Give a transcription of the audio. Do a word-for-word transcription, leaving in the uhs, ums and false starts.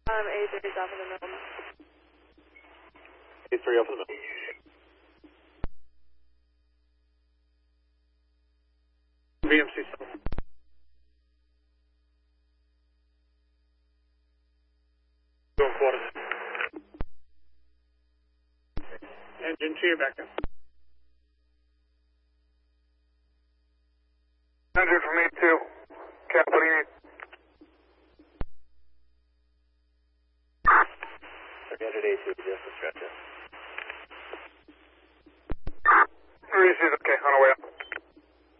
Um, A three is off of the middle. A three off of the middle. V M C seven. Going quarters. Engine to your backup. Engine for me too. Cap, what do you need? Forget it, A two, just a stretcher. Reese is okay, on our way up.